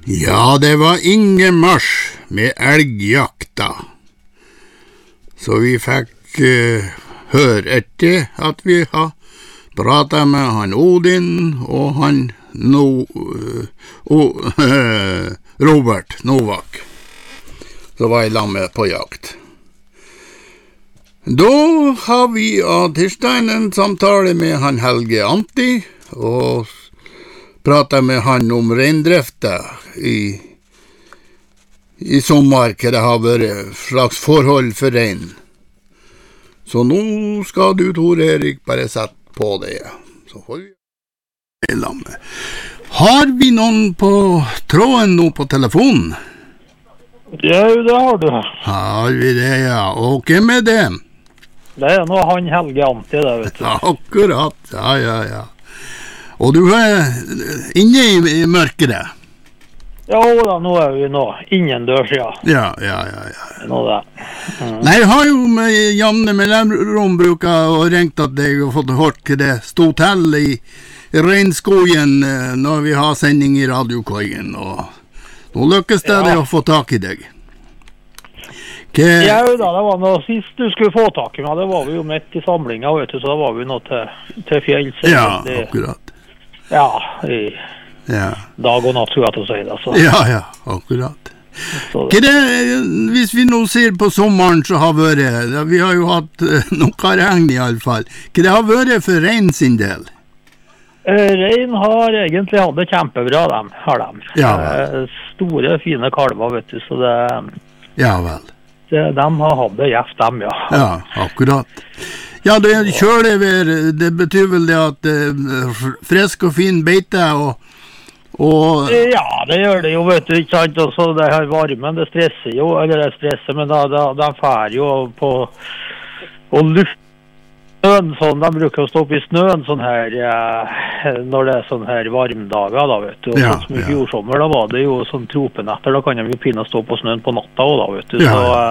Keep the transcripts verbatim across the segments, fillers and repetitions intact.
Ja, det var ingemarsj med elgjakta. Så vi fikk uh, høre etter at vi har pratet med han Odin og han no, uh, uh, Robert Novak. Så var jeg lammet på jakt. Da har vi av tirsdagen en samtale med han Helge Antti, og pratet med han om reindrifta i, i sommer, hva det har vært slags forhold for rein. Så nå skal du, Tor Erik, bare sette på det. Så hold vi i lammet. Har vi noen på tråden nå på telefonen? Ja, det har du. Har vi det, ja. Og hvem er det? Det er nå han Helge Antti, det, vet du. Ja, akkurat, ja, ja, ja. Og du er inne i, i mørkere? Ja, da, nå er vi nå innendørs, ja. Ja, ja, ja, ja. Nå det. Mm. Nei, jeg har jo med jamne mellomrom bruket og ringt at jeg har fått hørt hva det stod til i regnskogen når vi har sending i radiokoien, og nå lykkes det, ja, det å få tak i deg. Ke... Ja, da, det var noe sist du skulle få tak i meg, det var vi jo midt i samlinga, vet du, så da var vi nå til, til fjells. Ja, det, akkurat. Ja, i ja. dag og natt, skulle jeg til å si det. Så. Ja, ja, akkurat. Hva det, hvis vi nå ser på sommeren så har vært, vi har jo hatt noe regn i alle fall, hva det har vært for rein sin del? Eh, rein har egentlig hatt det kjempebra, dem, har dem. Ja, eh, store, fine kalver, vet du, så det... Ja, vel. De har hatt det gjeft, dem, ja. Ja, akkurat. Ja, det er kjølevær, det betyr vel det at det er frisk og fin beite, og, og... Ja, det gjør det jo, vet du, ikke sant, og så det her varmen, det stresser jo, eller det stresser, men da, da, de fær jo på å lufte snøen, sånn, de bruker å stå opp i snøen sånn her, eh, når det er sånn her varmdager, da, vet du, og ja, sånn som i ja. fjordsommer, da var det jo sånn tropenetter, da kan de jo pinne stå på snøen på natta også, da, vet du, ja.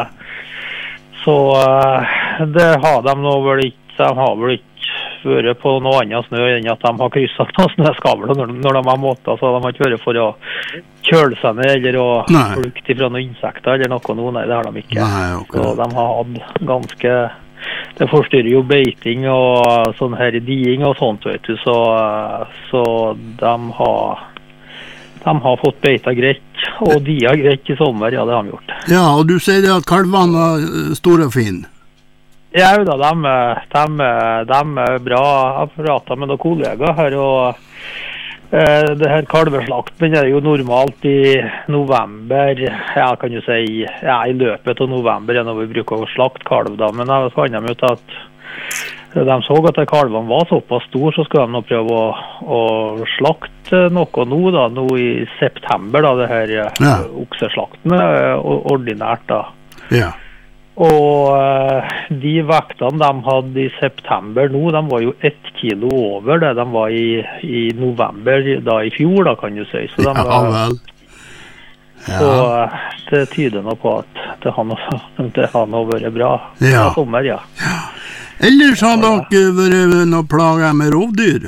så, så eh, det har de nå vel ikke, de har vel ikke vært på noe annet snø enn at de har krysset noen snøskavler når, når de har måttet, så de har ikke vært for å kjøle seg ned, eller å flukte fra noen insekter, eller noe noe, nei, det har de ikke. Nei, okay. Så de har hatt ganske... Det forstyrrer jo beiting og sånn her diing og sånt, vet du, så, så de har de har fått beita greit, og dia greit i sommer, ja, det har de gjort. Ja, og du sier det at kalvene var store og fine? Ja, da, de, de, de er bra. Jeg har pratet med noen kollegaer her, og eh, det her kalveslakten er jo normalt i november, ja, kan du si, ja, i løpet av november er når vi bruker å slakte kalv, da, men jeg fant dem ut at de så at kalvene var såpass stor, så skulle de nå prøve å, å slakte noe nå, da, nå i september, da, det her ja. okseslakten ordinært, da. Ja. Og uh, de vektene de hadde i september nå, de var jo ett kilo over det de var i, i november da i fjor, da kan du si. Så de, ja, vel. Ja. Så uh, det tyder nå på at det har noe, det har noe vært bra ja. i sommer, ja. ja. Ellers har dere vært noe plager med rovdyr?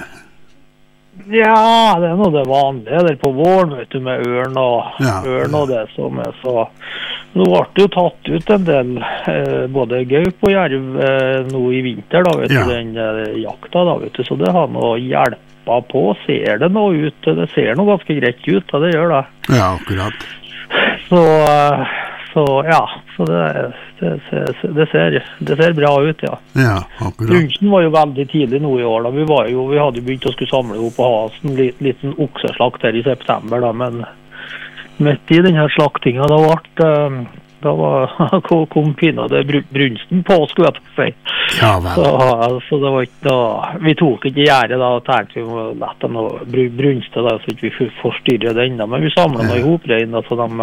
Ja, det er noe det vanlige der på våren, vet du, med ørn og, ja, ørn og ja. det som er så... Nå ble det jo tatt ut en del, eh, både gaup og jerv eh, nå i vinter, da, vet ja. du, den eh, jakta, da, vet du, så det har noe hjelpa på, ser det nå ut, det ser noe ganske greit ut, da, det gjør det. Ja, akkurat. Så, så ja, så det, det, det, ser, det ser bra ut, ja. Ja, akkurat. Brunchen var jo veldig tidlig nå i år, da, vi, var jo, vi hadde jo begynt å skulle samle opp og ha en liten okseslakt her i september, da, men... Midt i denne slaktinga, da ble da var, kom pinade brunsten på, skulle jeg si. Ja, vel. Så, så det var ikke da, vi tok ikke gjerdet da, og tenkte vi må lette noe brunste da, så ikke vi forstyrrer den da, men vi samlet ja. noe i hoprein da, så de,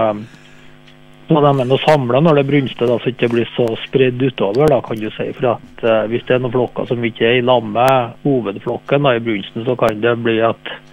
så de er noe samlet når det brunste da, så ikke det blir så spredd utover da, kan du si, for at uh, hvis det er noen flokker som ikke er i lamme hovedflokken da, i brunsten, så kan det bli at